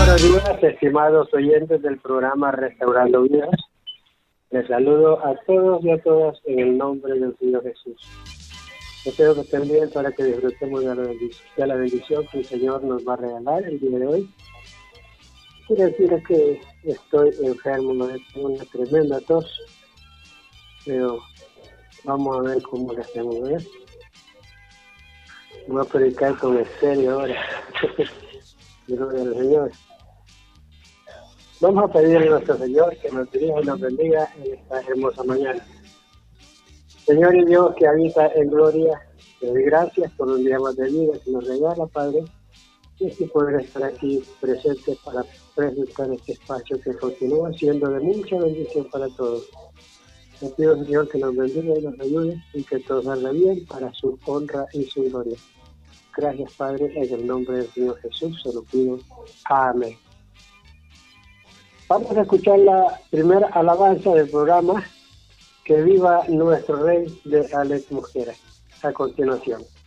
Buenos días, estimados oyentes del programa Restaurando Vidas. Les saludo a todos y a todas en el nombre del Señor Jesús. Espero que estén bien para que disfrutemos de la bendición que el Señor nos va a regalar el día de hoy. Quiero decir que estoy enfermo, ¿no? Tengo una tremenda tos, pero vamos a ver cómo lo hacemos, ¿verdad? Voy a predicar con estéreo ahora. Gloria al Señor. Vamos a pedirle a nuestro Señor que nos dirija y nos bendiga en esta hermosa mañana. Señor y Dios que habita en gloria, te doy gracias por un día más de vida que nos regala, Padre, y así poder estar aquí presente para presentar este espacio que continúa siendo de mucha bendición para todos. Te pido, Señor, que nos bendiga y nos ayude y que todo salga bien para su honra y su gloria. Gracias, Padre, en el nombre del Señor Jesús se lo pido. Amén. Vamos a escuchar la primera alabanza del programa, Que viva nuestro Rey, de Alex Mosquera, a continuación.